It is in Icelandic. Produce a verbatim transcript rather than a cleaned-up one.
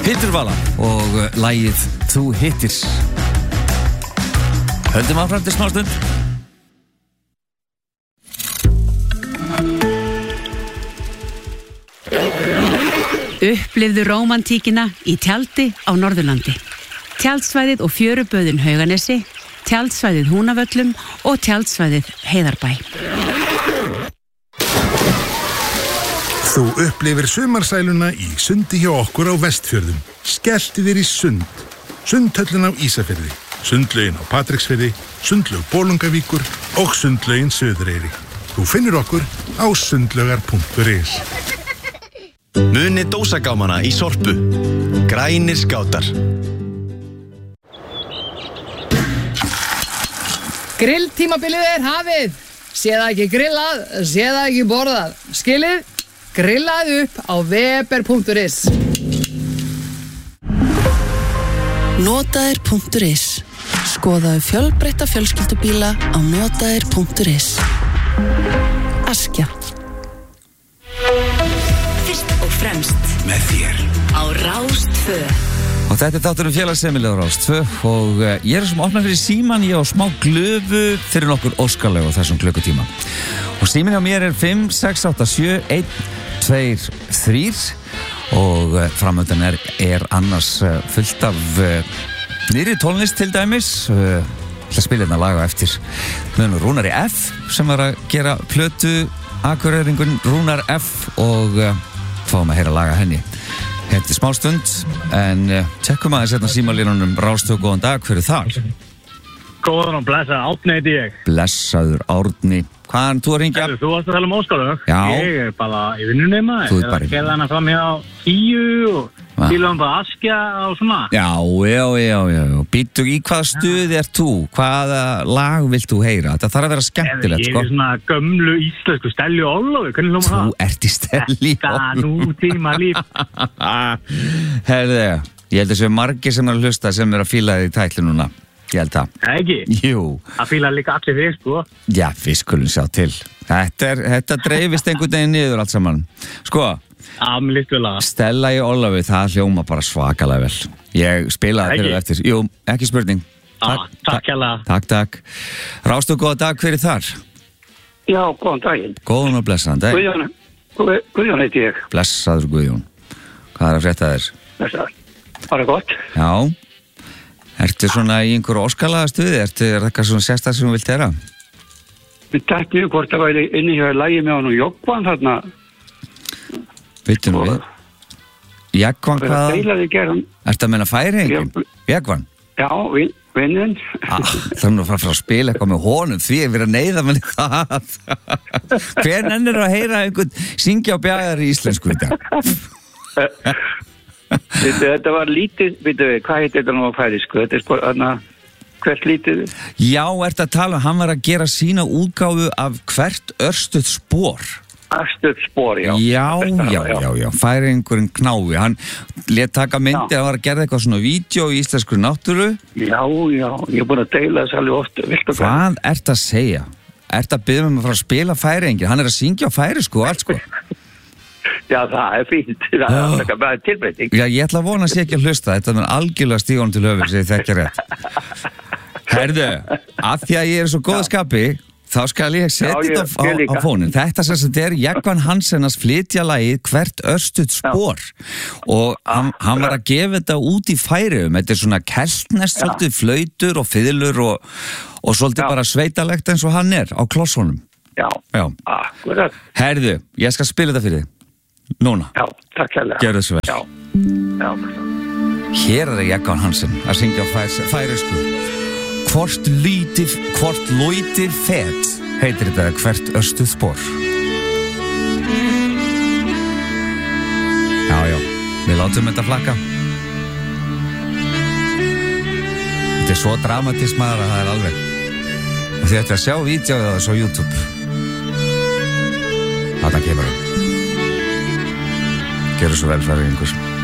Pétur Vala og lagið Þú hittir. Höldum áfram til smástund. Upplifðu rómantíkina í tjaldi á Norðurlandi. Tjaldsvæðið og fjöruböðin Hauganesi, tjaldsvæðið Húnavöllum og tjaldsvæðið Heiðarbæ. Þú upplifir sumarsæluna í sundi hjá okkur á Vestfjörðum. Skelltu þér í sund. Sundhöllin á Ísafirði, sundlaugin á Patreksfirði, sundlaug Bolungavíkur og sundlaugin Suðureyri. Þú finnur okkur á sundlaugar punktur is. Muni dósagámana í Sorpu. Grænir skátar. Grilltímabilið er hafið. Sé það ekki grillað, sé það ekki borðað. Skilið? Grillaðu upp á weber punktur is. Notaðir punktur is. Skoðaðu fjölbreytta fjölskyldubíla á notaðir punktur is. Askja. Fyrst og fremst Með þér á Rás tvö. Og þetta er þátturinn félagsemilega á Rás tvö og uh, ég er sem opnað fyrir síman, ég á smá glöfu fyrir nokkur óskarlega á þessum klukkutíma. Og símin hjá mér er fimm sex átta sjö einn tveir þrír og uh, framöndan er, er annars uh, fullt af uh, nýrri tónlist til dæmis. Uh, ég ætla að spila hérna lag á eftir með Rúnari F sem var að gera plötu, Akureyringun Rúnar F og uh, fáum að heyra laga henni. Þetta er smá stund, en uh, tjekkum aðeins hérna símalínunum. Rás tvö, góðan dag, hver er þar? Góðan og blessaður, Árni heiti ég. Blessaður Árni. Hvaðan þú að ringja? Heru, þú varst að tala um Óskarlaug. Já. Ég er bara í vinnunni maður. Þú ert bara í vinnunni. Ég er hana fram hjá tíu og bílum bara Askja og svona. Já, já, já, já. Býttu í hvaða stuði ert þú? Hvaða lag vilt þú heyra? Þetta þarf að vera skemmtilegt, ég sko. Ég er svona gömlu íslensku Stellu Ólofi, hvernig hljóma það? Þú ert í Stellu Ólofi. Þetta nútíma líf. Herðu, ég held að þessu margir sem er að hlusta sem er að fíla þig í tætli núna. Ég held að. Það ekki? Jú. Það fíla líka allir fisk, sko. Já, við skulum sjá til. Þetta, er, þetta dreifist einhvern veginn niður allt saman. Sko, Já, mér líst vel að. Stella í Ólafi, það hljóma bara svakalega vel. Ég spilaði fyrir eftir. Jú, ekki spurning. Já, takk hérlega. Takk, takk. Rástu, góða dag, hver er þar? Já, góðan daginn. Góðan og blessaðan dag. Guðjón, Guð- Guðjón heiti ég. Blessaður Guðjón. Hvað er að frétta þér? Blessaður. Bara gott. Já. Ertu svona í einhverju óskalaga stuði? Ertu, er það eitthvað svona sérstæð sem þú vilt gera? Við tætti við hvort það væri inni hjá lægi með hann og Jókvan þarna. Vittu nú við. Jækvan Við að hvað? deila því gerðan. Ertu að menna færingin? Jækvan? Já, vin, vinnin. Ah, það er nú að fara að spila eitthvað með honum því að vera að neyða með það. Hver nennir að heyra einhvern syngja á bjæðar í íslensku í dag? Þetta, þetta var lítið, veitu við, hvað heitir þetta nú á færisku? Þetta er sko, þarna, hvert lítið? Já, ertu að tala um, hann var að gera sína útgáfu af hvert örstuð spor. Örstuð spor, já. Já, já, já, já, færi einhverjum knái. Hann let taka myndi að hann var að gera eitthvað svona vídeo í íslensku náttúru. Já, já, ég er búin að deila þess alveg oft. Viltu Hvað ertu að segja? Ertu að biðja um að fara að spila færingin? Hann er að syngja á færisku og allt, sko. Já, það er fínt. Það er ekki bara tilbreyting. Já, ég ætla að vona að sé ekki að hlusta. Þetta er algjörlega stígum til höfuð sem ég þekkja rétt. Herðu, að því að ég er svo góða skapi, þá skal ég setja Já, ég- þetta á, ég líka. á fónin. Þetta sem þetta er Jækvan Hansen að flytja lagið hvert örstuð spor og hann, hann var að gefa þetta út í Færeyjum. Þetta er svona keltnest, svolítið flautur og fiðlur og, og svolítið bara sveitalegt eins og hann er á klossunum. Já, Já. akkurat. Herðu, ég skal spila þetta fyrir þig. Núna. Já, takk hérlega. Gjörðu svo vel. Já, já. Hér er Jækvan Hansen að syngja á fæs, færisku. Hvort lítið, hvort lótið fett heitir þetta hvert örstuð spor. Já, já, við látum þetta flakka. Þetta er svo dramatískt maður að það er alveg. Og þið ætti að sjá vídeóið á þessu á YouTube. Þarna kemur hann. Gjörðu svo vel, Færeyingur.